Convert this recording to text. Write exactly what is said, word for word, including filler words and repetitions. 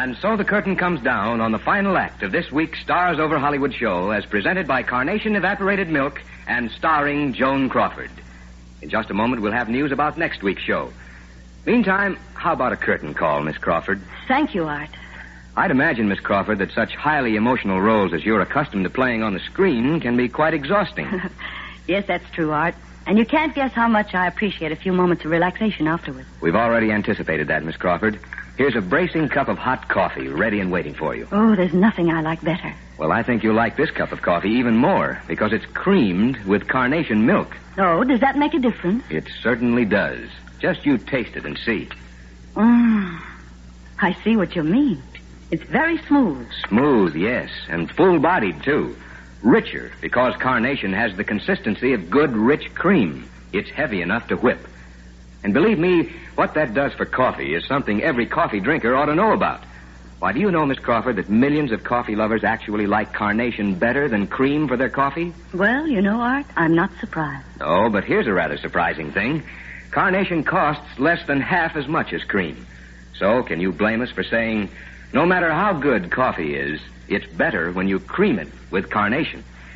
And so the curtain comes down on the final act of this week's Stars Over Hollywood show as presented by Carnation Evaporated Milk and starring Joan Crawford. In just a moment, we'll have news about next week's show. Meantime, how about a curtain call, Miss Crawford? Thank you, Art. I'd imagine, Miss Crawford, that such highly emotional roles as you're accustomed to playing on the screen can be quite exhausting. Yes, that's true, Art. And you can't guess how much I appreciate a few moments of relaxation afterwards. We've already anticipated that, Miss Crawford. Here's a bracing cup of hot coffee ready and waiting for you. Oh, there's nothing I like better. Well, I think you'll like this cup of coffee even more because it's creamed with carnation milk. Oh, does that make a difference? It certainly does. Just you taste it and see. Mm, I see what you mean. It's very smooth. Smooth, yes, and full-bodied, too. Richer, because carnation has the consistency of good, rich cream. It's heavy enough to whip. And believe me, what that does for coffee is something every coffee drinker ought to know about. Why, do you know, Miss Crawford, that millions of coffee lovers actually like carnation better than cream for their coffee? Well, you know, Art, I'm not surprised. Oh, but here's a rather surprising thing. Carnation costs less than half as much as cream. So, can you blame us for saying, no matter how good coffee is, it's better when you cream it with carnation?